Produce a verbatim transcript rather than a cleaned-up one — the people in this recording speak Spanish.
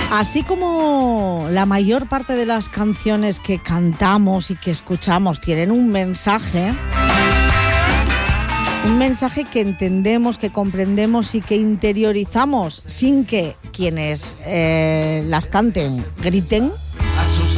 Así como la mayor parte de las canciones que cantamos y que escuchamos tienen un mensaje, un mensaje que entendemos, que comprendemos y que interiorizamos sin que quienes eh, las canten griten,